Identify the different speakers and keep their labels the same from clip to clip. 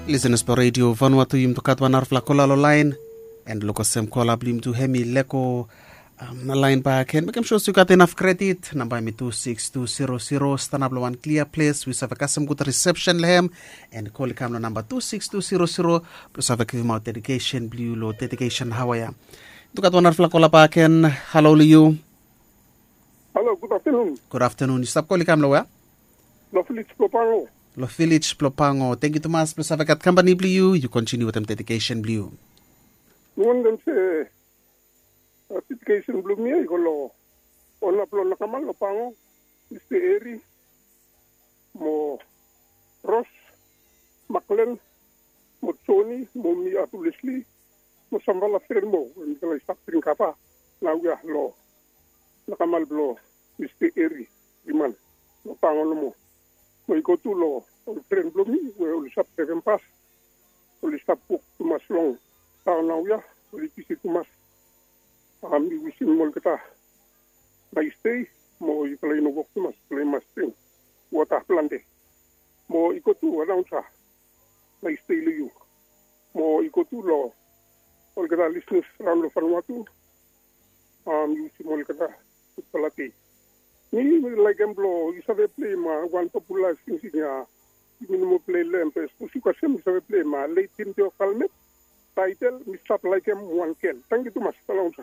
Speaker 1: Listeners po radio Vanuatu yum to katwanar flakola line and loko sem kola blim to hemi leko na line back and make sure you got enough credit number me 26200 stanablo one clear place we have a custom good reception lehem and call camera number 26200 plus have a give out dedication blue lo dedication hawaya to katwanar flakola back and hello to you.
Speaker 2: Hello, good afternoon.
Speaker 1: Good afternoon. You stop calling camera where?
Speaker 2: Lo Felix Plopango.
Speaker 1: Lo Felix Plopango. Thank you to mas plus have a cat company blue you continue with them dedication blue.
Speaker 2: One them say dedication blue me igolo on uplo nakamal lo pango Mr. Eri mo Ross Maclen mo Tony mo mi atu Leslie mo Sambala Fermo ngala stop trinkapa na uya lo nakamal blo Mr. Eri iman lo pango mo mo ikotu lo tren blo mi we ul sap seven pass ul stop puk mas long tao na uya ul kisi mas ami wisin mol kata may stay mo ikalay no wok mas play mas thing wata plante mo ikotu around sa may stay liu mo ikotu lo ol kata listeners round lo Vanuatu wisin mol kata palati ni like emblo isabe play ma one popular thing sinya minimo play lempes musika sem isabe play ma late team to kalmet title mistap like one ken thank you mas palonsa.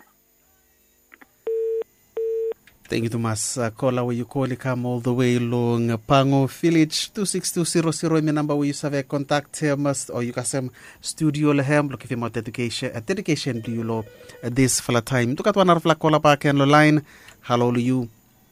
Speaker 1: Thank you to mas caller where you call come all the way long Pango Village 26200 my number where you have contact him or you can some studio lehem look if you want dedication do you lo this for time to kat one arfla caller back and line hello to you.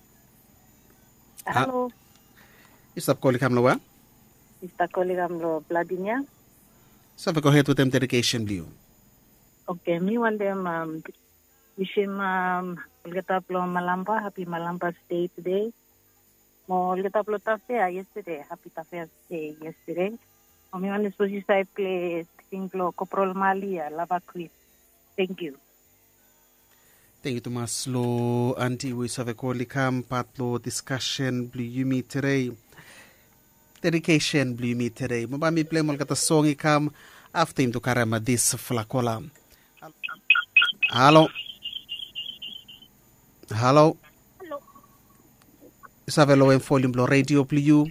Speaker 3: Hello.
Speaker 1: You stop calling come lo
Speaker 3: Está colegam Vladimir.
Speaker 1: So go ahead with them dedication do you.
Speaker 3: Okay, me one them wish him Olgataplo Malamba, happy Malamba Day today. Mo Olgataplo Tafea yesterday, happy Tafea Day yesterday. Me one is supposed to play Singlo Coprol Malia, Lava Queen. Thank you.
Speaker 1: Thank you to mas lo anti we have a call come patlo discussion blue you meet today. Dedication blue meet today. Mabami play mo kata song ikam after him to karama this flakola. Hello. Hello.
Speaker 4: Hello.
Speaker 1: Is have a low volume blow radio please you.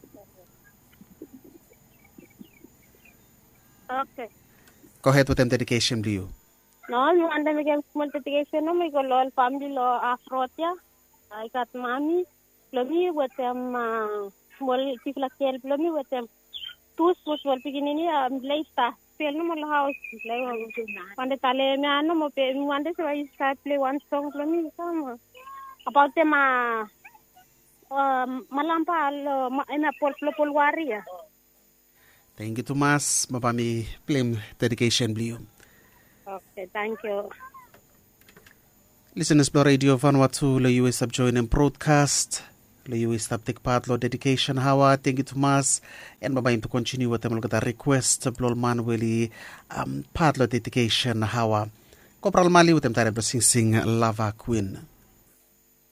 Speaker 4: Okay.
Speaker 1: Go ahead with them dedication please you.
Speaker 4: No, you want them again small dedication no me go lol family lo afrotia. I got mommy. Lomi with them small people kel lomi with them two small beginning later. Feel no more house like when the tale me ano mo pe one day so I start play one song lomi some about them malampa ina pol waria.
Speaker 1: Thank you to mas mabami play dedication please you.
Speaker 4: Okay, thank you.
Speaker 1: Listeners Blow Radio Vanuatu le US subjoining broadcast le US stop take part lo dedication hawa thank you to mas and babayim to continue with them look at the request Blow man really part lo dedication hawa kopral mali with them tare sing Lava Queen.